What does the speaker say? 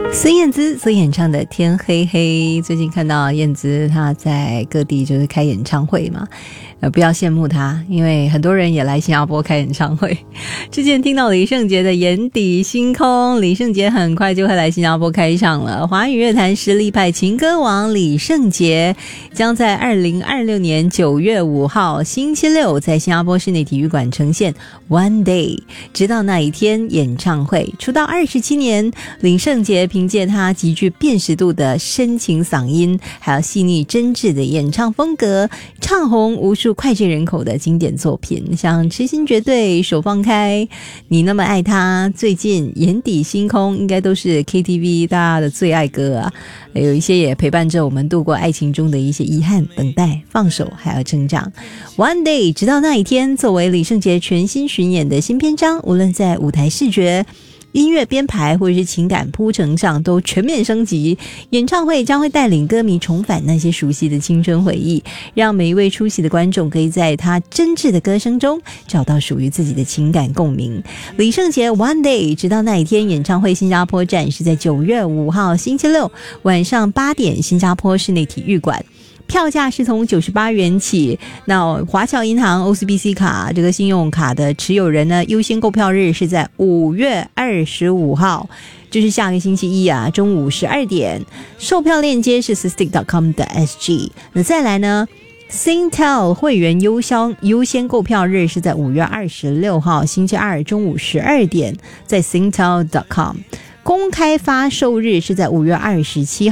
孙燕姿所演唱的《天黑黑》，最近看到燕姿她在各地就是开演唱会嘛，不要羡慕她，因为很多人也来新加坡开演唱会。之前听到李圣杰的《眼底星空》，李圣杰很快就会来新加坡开唱了。华语乐坛实力派情歌王李圣杰将在2026年9月5号星期六在新加坡室内体育馆呈现 One Day 直到那一天演唱会。出道27年，李圣杰凭借他极具辨识度的深情嗓音，还有细腻真挚的演唱风格，唱红无数脍炙人口的经典作品，像《痴心绝对》、手放开、你那么爱他，最近眼底星空应该都是 KTV 大家的最爱歌啊，有一些也陪伴着我们度过爱情中的一些遗憾、等待、放手还要成长。 One Day 直到那一天作为李圣杰全新巡演的新篇章，无论在舞台视觉、音乐编排或者是情感铺陈上都全面升级。演唱会将会带领歌迷重返那些熟悉的青春回忆，让每一位出席的观众可以在他真挚的歌声中找到属于自己的情感共鸣。李圣杰 One Day 直到那一天演唱会新加坡站是在9月5号星期六晚上8点新加坡室内体育馆，票价是从98元起。那华侨银行 OCBC 卡这个信用卡的持有人呢，优先购票日是在5月25号，就是下个星期一啊，中午12点。售票链接是 sistik.com.sg。 那再来呢，Singtel 会员优先购票日是在5月26号星期二中午12点，在 Singtel.com。公开发售日是在5月27号